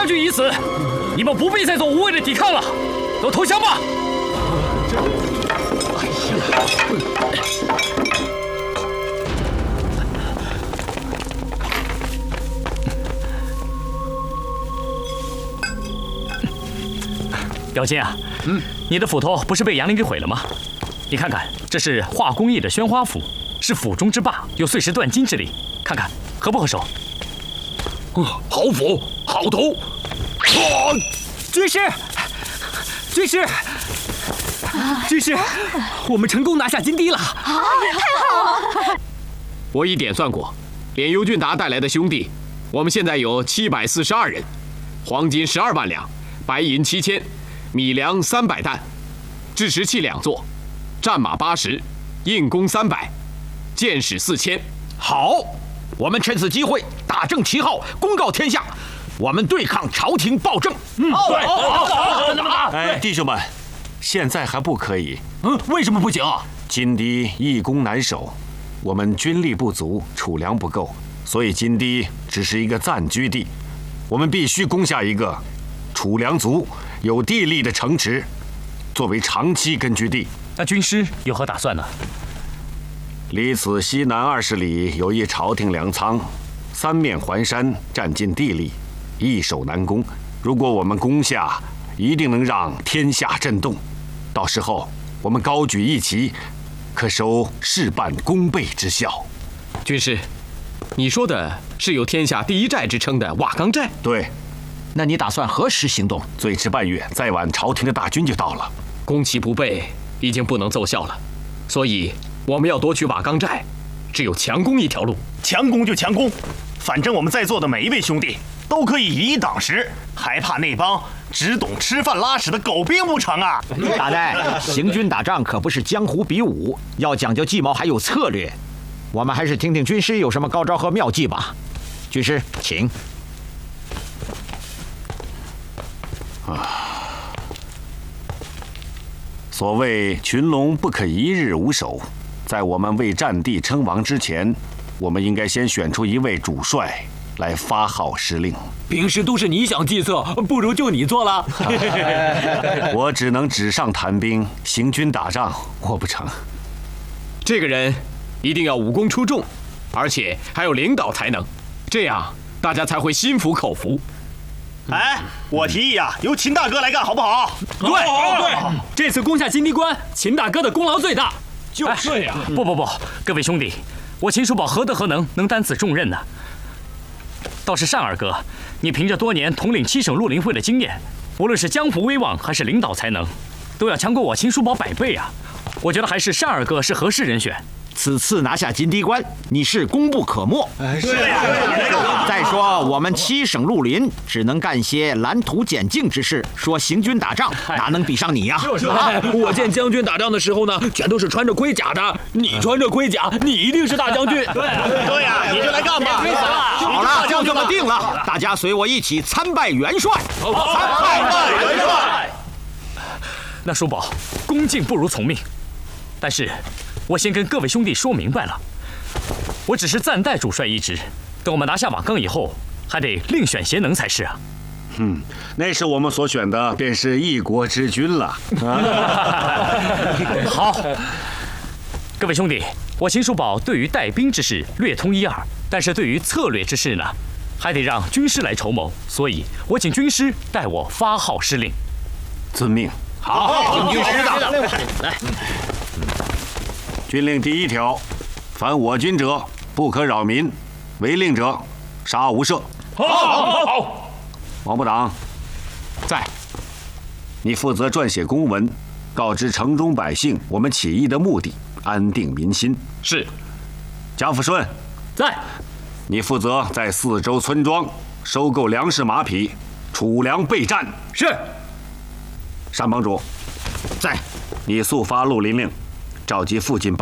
大军已死，你们不必再做无谓的抵抗了，都投降吧。表亲啊，你的斧头不是被杨林给毁了吗？你看看，这是化工艺的宣花斧，是斧中之霸，有碎石断金之力。看看合不合手？ 好斧，好头。 军师，军师，军师，我们成功拿下金堤了！ 啊，太好了！ 我已点算过，连尤俊达带来的兄弟，我们现在有742人，黄金12万两，白银7000，米粮300担，制石器2座，战马80，硬弓300，箭矢4000。 好，我们趁此机会大正旗号，公告天下，我们对抗朝廷暴政。 对，哎，弟兄们，现在还不可以。 为什么不行？ 金堤易攻难守，我们军力不足，储粮不够，所以金堤只是一个暂居地。我们必须攻下一个储粮足、有地利的城池，作为长期根据地。 那军师有何打算呢？ 离此西南20里有一朝廷粮仓，3面环山，占尽地利，易守难攻。如果我们攻下，一定能让天下震动。到时候我们高举义旗，可收事半功倍之效。 军师，你说的是有天下第一寨之称的瓦岗寨？ 对。 那你打算何时行动？ 最迟半月，再晚朝廷的大军就到了。 攻其不备已经不能奏效了，所以我们要夺取瓦岗寨，只有强攻一条路。 强攻就强攻，反正我们在座的每一位兄弟都可以以一挡十，还怕那帮只懂吃饭拉屎的狗兵不成啊？ 大代，行军打仗可不是江湖比武，要讲究计谋还有策略。我们还是听听军师有什么高招和妙计吧。军师，请。 所谓群龙不可一日无首，在我们为战地称王之前，我们应该先选出一位主帅来发号施令。 平时都是你想计策，不如就你做了。 我只能纸上谈兵，行军打仗我不成。 这个人一定要武功出众，而且还有领导才能，这样大家才会心服口服。 哎，我提议啊，由秦大哥来干，好不好？ 对，这次攻下金堤关，秦大哥的功劳最大。 就是呀。不，各位兄弟，我秦叔宝何德何能担此重任呢？倒是单二哥，你凭着多年统领7省绿林会的经验，无论是江湖威望还是领导才能，都要强过我秦叔宝100倍啊！我觉得还是单二哥是合适人选。 此次拿下金堤关，你是功不可没。 是呀。 再说我们7省绿林只能干些蓝图简境之事，说行军打仗哪能比上你呀？ 我见将军打仗的时候呢，全都是穿着盔甲的。你穿着盔甲，你一定是大将军。 对呀，你就来干吧。 好了，就这么定了，大家随我一起参拜元帅。 参拜元帅。 那叔宝，恭敬不如从命。但是，我先跟各位兄弟说明白了，我只是暂代主帅一职，等我们拿下瓦岗以后，还得另选贤能才是啊。 那时我们所选的便是一国之君了。 好，各位兄弟，我秦叔宝对于带兵之事略通一二，但是对于策略之事呢，还得让军师来筹谋，所以我请军师代我发号施令。 遵命。 好，听军师的。来。 军令第1条，凡我军者，不可扰民；违令者，杀无赦。 好。 王部长， 在。 你负责撰写公文，告知城中百姓我们起义的目的，安定民心。 是。 贾辅顺， 在。 你负责在4周村庄收购粮食马匹，储粮备战。 是。 单帮主， 在。 你速发绿林令，召集附近